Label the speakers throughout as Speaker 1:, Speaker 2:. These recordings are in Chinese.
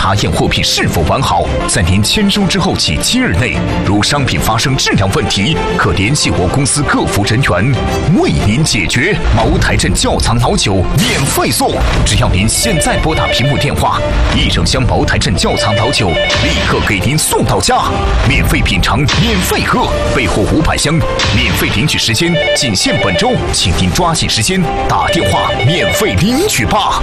Speaker 1: 查验货品是否完好，在您签收之后起7日内，如商品发生质量问题，可联系我公司客服人员为您解决。茅台镇窖藏老酒免费送，只要您现在拨打屏幕电话，1整箱茅台镇窖藏老酒立刻给您送到家，免费品尝，免费喝，备货500箱，免费领取时间仅限本周，请您抓紧时间打电话免费领取吧。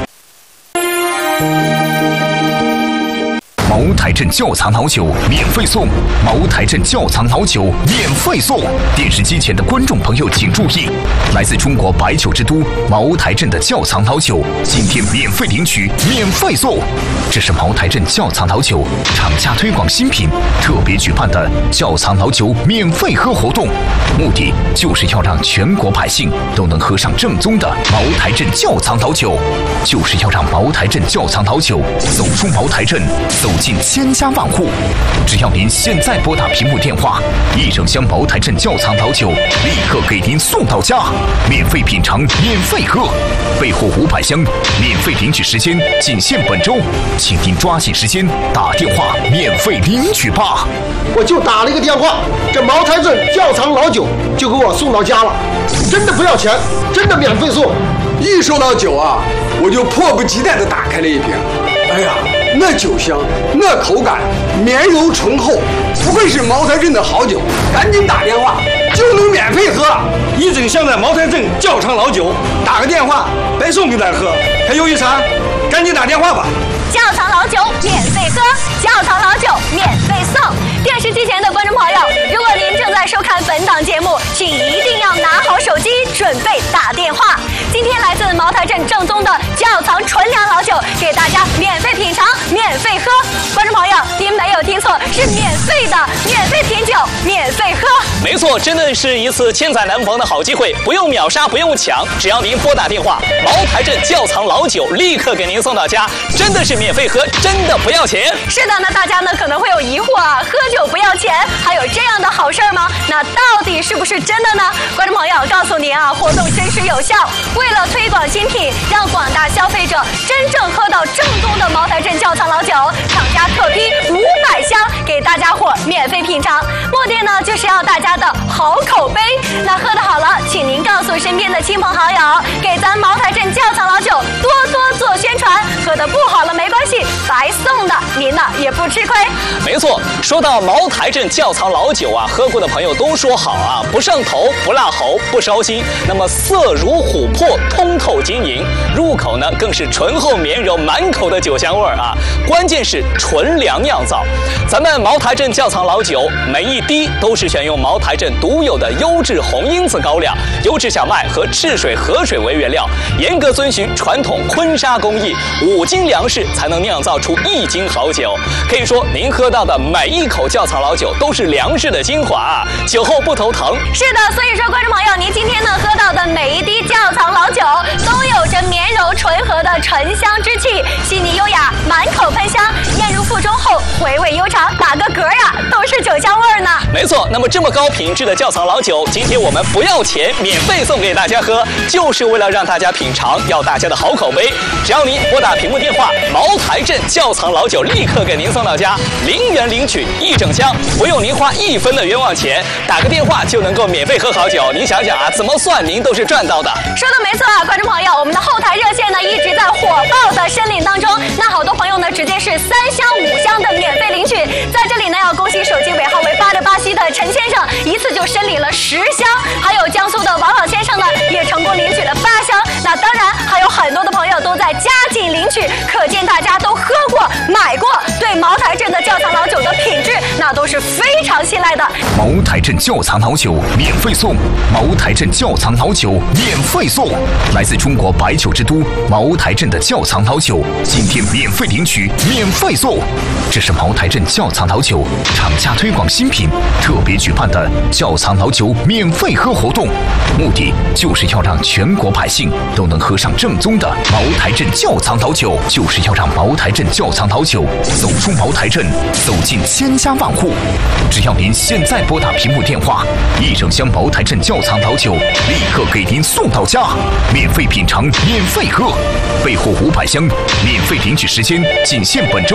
Speaker 1: 茅台镇窖藏老酒免费送，茅台镇窖藏老酒免费送。电视机前的观众朋友请注意，来自中国白酒之都茅台镇的窖藏老酒，今天免费领取，免费送。这是茅台镇窖藏老酒厂家推广新品特别举办的窖藏老酒免费喝活动，目的就是要让全国百姓都能喝上正宗的茅台镇窖藏老酒，就是要让茅台镇窖藏老酒走出茅台镇，走进千家万户。只要您现在拨打屏幕电话，1整箱茅台镇窖藏老酒立刻给您送到家，免费品尝，免费喝，备货500箱，免费领取时间仅限本周，请您抓紧时间打电话免费领取吧。
Speaker 2: 我就打了一个电话，这茅台镇窖藏老酒就给我送到家了，真的不要钱，真的免费送。
Speaker 3: 一说到酒啊，我就迫不及待地打开了一瓶。哎呀，那酒香，那口感，绵柔醇厚，不愧是茅台镇的好酒。赶紧打电话就能免费喝
Speaker 4: 1整箱的茅台镇窖藏老酒，打个电话白送给咱喝，还犹豫啥？赶紧打电话吧！
Speaker 5: 窖藏老酒免费喝，窖藏老酒免费送。电视机前的观众朋友，如果您正在收看本档节目，请一定要拿好手机，准备打电话。今天来自茅台镇正宗的窖藏纯粮老酒，给大家免费品尝，免费喝。观众朋友，您没有听错，是免费的，免费品酒，免费喝。
Speaker 6: 没错，真的是一次千载难逢的好机会，不用秒杀，不用抢，只要您拨打电话，茅台镇窖藏老酒立刻给您送到家，真的是免费喝，真的不要钱。
Speaker 5: 是的，那大家呢可能会有疑惑啊，喝酒不要钱，还有这样的好事吗？那到底是不是真的呢？观众朋友，告诉您啊，活动真实有效。为了推广新品，让广大消费者真正喝到正宗的茅台镇窖藏老酒，厂家特批500箱给大家伙免费品尝，目的呢就是要大家的好口碑。那喝得好了，请您告诉身边的亲朋好友，给咱茅台镇窖藏老酒多多做宣传。喝得不好了没关系，白送的，您呢也不吃亏。
Speaker 6: 没错，说到茅台镇窖藏老酒啊，喝过的朋友都说好啊，不上头，不辣喉，不烧心，那么色如琥珀，通透晶莹，入口呢更是醇厚绵柔，满口的酒香味儿啊。关键是纯粮酿造，咱们茅台镇窖藏老酒每一滴都是选用茅台镇独有的优质红因子高粱、优质小麦和赤水河水为原料，严格遵循传统坤沙工艺，5斤粮食才能酿造出1斤好酒。可以说，您喝到的每一口窖藏老酒都是粮食的精华啊，酒后不头疼。
Speaker 5: 是的，所以说观众朋友，您今天呢喝到的每一滴窖藏老酒都有着绵柔醇和的醇香之气，细腻优雅，满口喷香，咽入腹中后回味悠长，打个嗝呀都是酒香味儿呢。
Speaker 6: 没错，那么这么高品质的窖藏老酒，今天我们不要钱，免费送给大家喝，就是为了让大家品尝，要大家的好口碑。只要您拨打屏幕电话，茅台镇窖藏老酒立刻给您送到家，0元领取1整箱，不用您花1分的冤枉钱，打个电话就能够免费喝好酒。您想想啊，怎么算您都是赚到的。
Speaker 5: 说的没错啊，观众朋友，我们的后台热线呢一直在火爆的申领当中，那好多朋友呢直接是3箱5箱的免费领取。在这里呢要恭喜手机尾号为8的巴西的陈先生，一次就申领了10箱，还有江苏的王老先生呢也成功领取了8箱。那当然还有很多的朋友都在加紧领取，可见大家都喝过买过，对茅台镇的窖藏老酒的品质那都是非常信赖的。
Speaker 1: 茅台镇窖藏老酒免费送，茅台镇窖藏老酒免费送。来自中国白酒之都茅台镇的窖藏老酒，今天免费领取，免费送。这是茅台镇窖藏老酒厂家推广新品特别举办的窖藏老酒免费喝活动，目的就是要让全国百姓都能喝上正宗的茅台镇窖藏老酒，就是要让茅台镇窖藏老酒走出茅台镇，走进千家万户。只要您现在拨打屏幕电话，1整箱茅台镇窖藏老酒立刻给您送到家，免费品尝，免费喝，备货500箱，免费领取时间仅限本周。